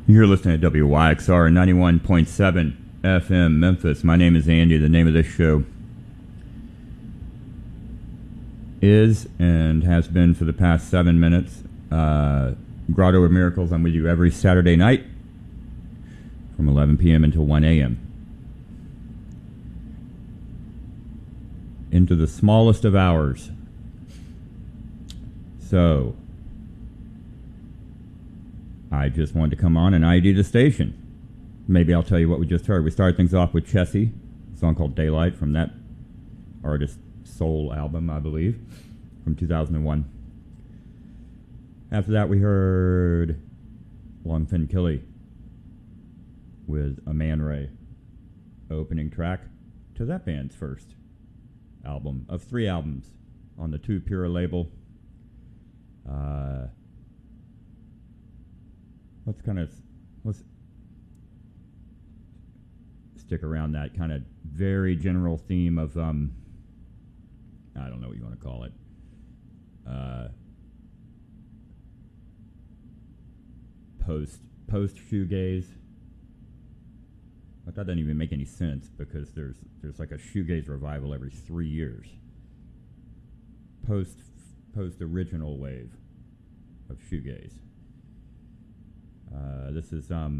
You're listening to WYXR 91.7 FM Memphis. My name is Andy. The name of this show is and has been for the past 7 minutes Grotto of Miracles. I'm with you every Saturday night from 11 p.m. until 1 a.m. Into the smallest of hours. So I just wanted to come on and ID the station. Maybe I'll tell you what we just heard. We started things off with Chessie, a song called Daylight from that artist's Soul album, I believe, from 2001. After that, we heard Longfin Killy with A Man Ray, opening track to that band's first album of 3 albums on the Two Pure label. Let's stick around that kind of very general theme of I don't know what you want to call it. Post shoegaze. That doesn't even make any sense because there's like a shoegaze revival every 3 years. Post original wave of shoegaze. This is a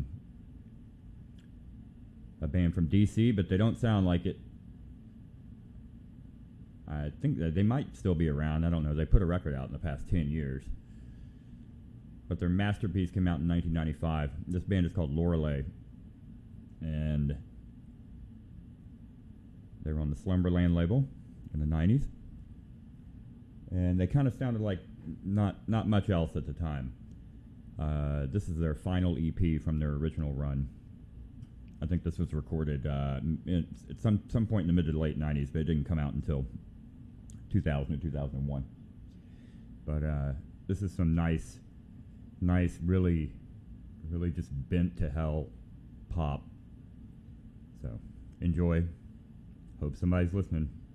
band from DC, but they don't sound like it. I think that they might still be around. I don't know. They put a record out in the past 10 years. But their masterpiece came out in 1995. This band is called Lorelei. And they were on the Slumberland label in the 90s. And they kind of sounded like not much else at the time. This is their final EP from their original run. I think this was recorded at some point in the mid to late 90s, but it didn't come out until 2000 or 2001. But this is some nice, really just bent to hell pop. So enjoy. Hope somebody's listening.